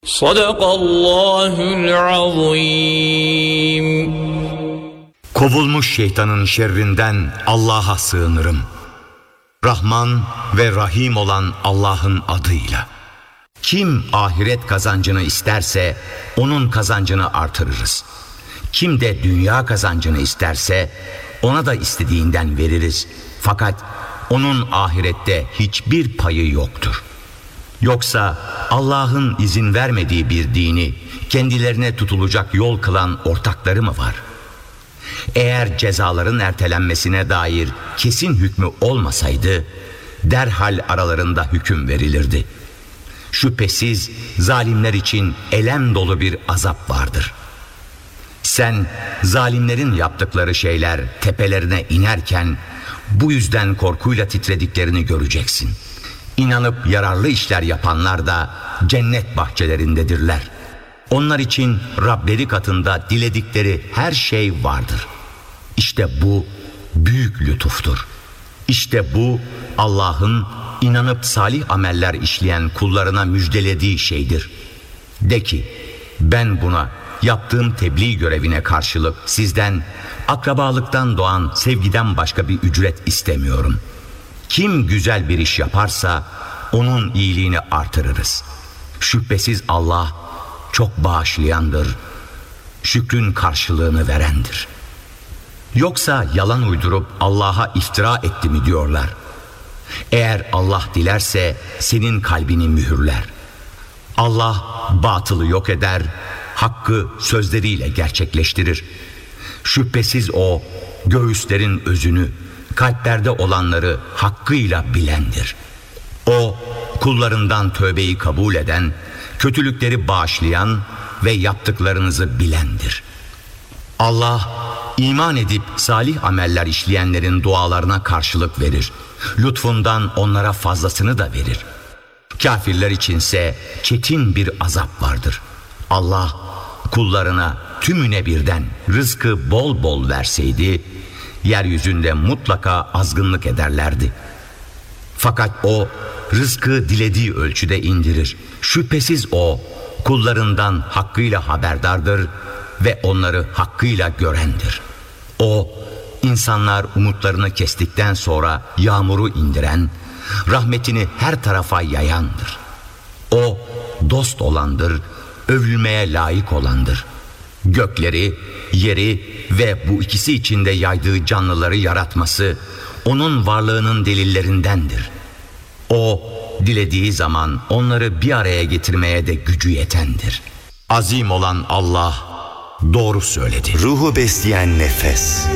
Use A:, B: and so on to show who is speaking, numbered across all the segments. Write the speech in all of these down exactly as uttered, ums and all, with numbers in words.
A: Sadakallahul azim.
B: Kovulmuş şeytanın şerrinden Allah'a sığınırım. Rahman ve Rahim olan Allah'ın adıyla. Kim ahiret kazancını isterse onun kazancını artırırız. Kim de dünya kazancını isterse ona da istediğinden veririz. Fakat onun ahirette hiçbir payı yoktur. Yoksa Allah'ın izin vermediği bir dini kendilerine tutulacak yol kılan ortakları mı var? Eğer cezaların ertelenmesine dair kesin hükmü olmasaydı derhal aralarında hüküm verilirdi. Şüphesiz zalimler için elem dolu bir azap vardır. Sen zalimlerin yaptıkları şeyler tepelerine inerken bu yüzden korkuyla titrediklerini göreceksin. İnanıp yararlı işler yapanlar da cennet bahçelerindedirler. Onlar için Rableri katında diledikleri her şey vardır. İşte bu büyük lütuftur. İşte bu Allah'ın inanıp salih ameller işleyen kullarına müjdelediği şeydir. De ki, ben buna yaptığım tebliğ görevine karşılık sizden akrabalıktan doğan sevgiden başka bir ücret istemiyorum. Kim güzel bir iş yaparsa onun iyiliğini artırırız. Şüphesiz Allah çok bağışlayandır, şükrün karşılığını verendir. Yoksa yalan uydurup Allah'a iftira etti mi diyorlar. Eğer Allah dilerse senin kalbini mühürler. Allah batılı yok eder, hakkı sözleriyle gerçekleştirir. Şüphesiz O göğüslerin özünü, kalplerde olanları hakkıyla bilendir. O kullarından tövbeyi kabul eden, kötülükleri bağışlayan ve yaptıklarınızı bilendir. Allah iman edip salih ameller işleyenlerin dualarına karşılık verir. Lütfundan onlara fazlasını da verir. Kafirler içinse çetin bir azap vardır. Allah kullarına tümüne birden rızkı bol bol verseydi yeryüzünde mutlaka azgınlık ederlerdi. Fakat O rızkı dilediği ölçüde indirir. Şüphesiz O kullarından hakkıyla haberdardır ve onları hakkıyla görendir. O insanlar umutlarını kestikten sonra yağmuru indiren, rahmetini her tarafa yayandır. O dost olandır, övülmeye layık olandır. Gökleri, yeri ve bu ikisi içinde yaydığı canlıları yaratması onun varlığının delillerindendir. O dilediği zaman onları bir araya getirmeye de gücü yetendir. Azim olan Allah doğru söyledi.
C: Ruhu besleyen nefes,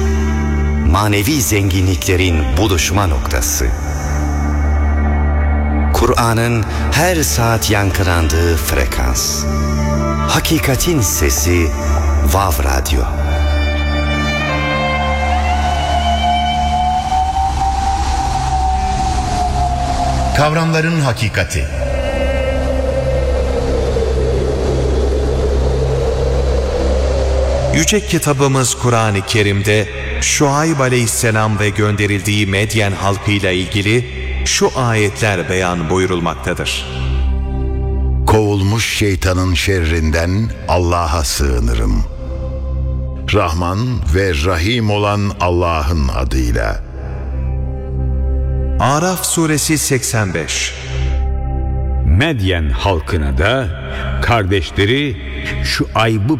C: manevi zenginliklerin buluşma noktası. Kur'an'ın her saat yankılandığı frekans. Hakikatin sesi Vav Radyo.
D: Kavramların hakikati.
E: Yüce kitabımız Kur'an-ı Kerim'de Şuayb Aleyhisselam ve gönderildiği Medyen halkıyla ilgili şu ayetler beyan buyurulmaktadır.
D: Kovulmuş şeytanın şerrinden Allah'a sığınırım. Rahman ve Rahim olan Allah'ın adıyla.
E: Araf suresi seksen beş.
F: Medyen halkına da kardeşleri Şuayb'ı